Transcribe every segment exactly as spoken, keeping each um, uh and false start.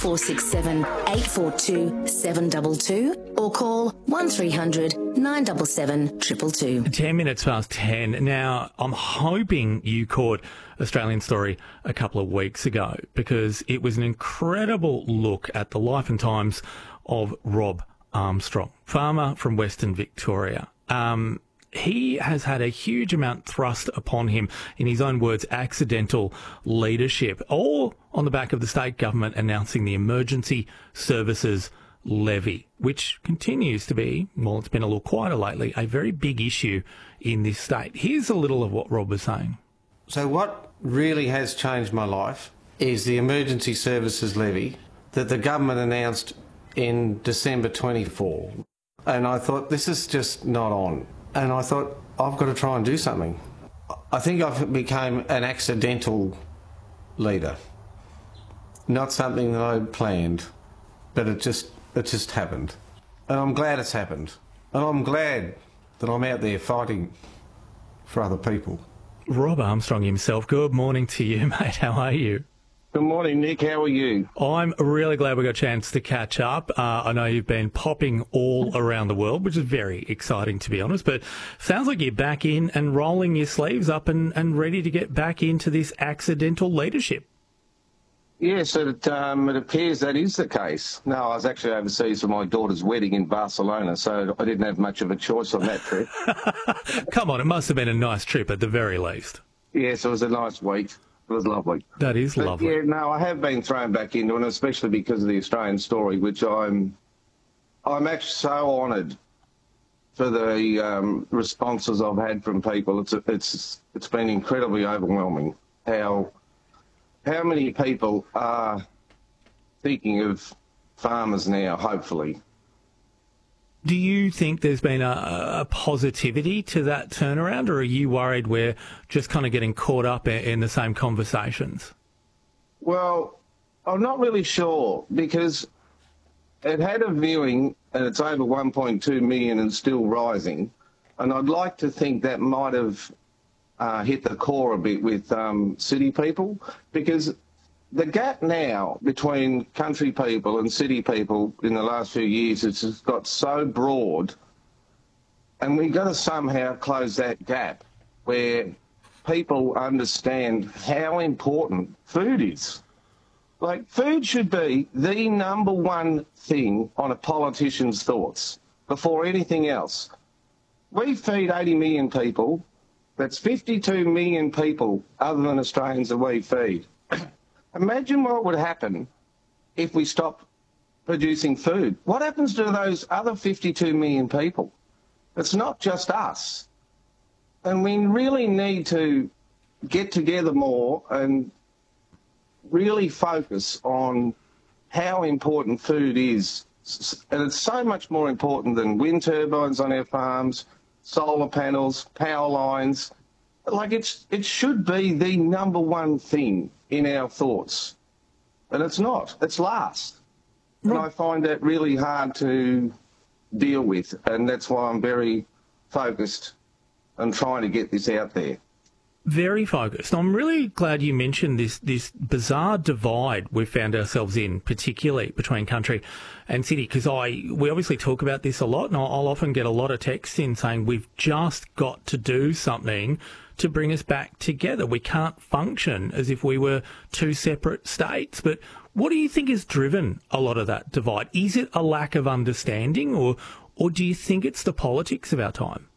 four six seven, eight four two, seven two two or call one three hundred, nine seven seven, two two two. Ten minutes past ten. Now, I'm hoping you caught Australian Story a couple of weeks ago because it was an incredible look at the life and times of Rob Armstrong, farmer from Western Victoria. Um, he has had a huge amount thrust upon him, in his own words, accidental leadership, all on the back of the state government announcing the Emergency Services Levy, which continues to be, well, it's been a little quieter lately, a very big issue in this state. Here's a little of what Rob was saying. So what really has changed my life is the Emergency Services Levy that the government announced in December twenty-four. And I thought, this is just not on. And I thought, I've got to try and do something. I think I've become an accidental leader. Not something that I planned, but it just, it just happened. And I'm glad it's happened. And I'm glad that I'm out there fighting for other people. Rob Armstrong himself, good morning to you, mate. How are you? Good morning, Nick. How are you? I'm really glad we got a chance to catch up. Uh, I know you've been popping all around the world, which is very exciting, to be honest, but sounds like you're back in and rolling your sleeves up and, and ready to get back into this accidental leadership. Yes, it, um, it appears that is the case. No, I was actually overseas for my daughter's wedding in Barcelona, so I didn't have much of a choice on that trip. Come on, it must have been a nice trip at the very least. Yes, it was a nice week. It was lovely. That is but lovely. Yeah, no, I have been thrown back into it, especially because of the Australian Story, which I'm, I'm actually so honoured for the um, responses I've had from people. It's it's it's been incredibly overwhelming how how many people are thinking of farmers now. Hopefully. Do you think there's been a, a positivity to that turnaround, or are you worried we're just kind of getting caught up in, in the same conversations? Well, I'm not really sure because it had a viewing and it's over one point two million and still rising. And I'd like to think that might have uh, hit the core a bit with um, city people, because the gap now between country people and city people in the last few years has just got so broad, and we've got to somehow close that gap where people understand how important food is. Like, food should be the number one thing on a politician's thoughts before anything else. We feed eighty million people. That's fifty-two million people other than Australians that we feed. Imagine what would happen if we stopped producing food. What happens to those other fifty-two million people? It's not just us. And we really need to get together more and really focus on how important food is. And it's so much more important than wind turbines on our farms, solar panels, power lines. Like, it's, it should be the number one thing in our thoughts. And it's not. It's last. And I find that really hard to deal with. And that's why I'm very focused on trying to get this out there. Very focused. I'm really glad you mentioned this this bizarre divide we've found ourselves in, particularly between country and city, because I we obviously talk about this a lot, and I'll, I'll often get a lot of texts in saying we've just got to do something to bring us back together. We can't function as if we were two separate states. But what do you think has driven a lot of that divide? Is it a lack of understanding, or or do you think it's the politics of our time?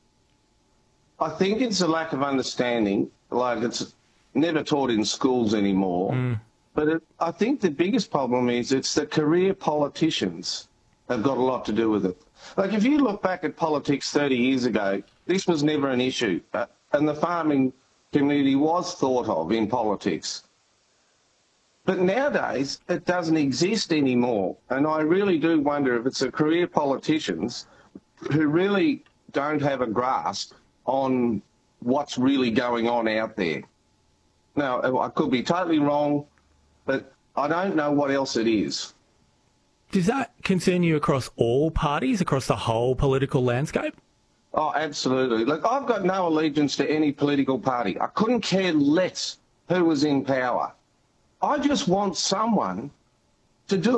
I think it's a lack of understanding. Like, it's never taught in schools anymore. Mm. But it, I think the biggest problem is it's the career politicians have got a lot to do with it. Like, if you look back at politics thirty years ago, this was never an issue. Uh, and the farming community was thought of in politics. But nowadays, it doesn't exist anymore. And I really do wonder if it's the career politicians who really don't have a grasp on what's really going on out there. Now, I could be totally wrong, but I don't know what else it is. Does that concern you across all parties, across the whole political landscape? Oh, absolutely. Look, I've got no allegiance to any political party. I couldn't care less who was in power. I just want someone to do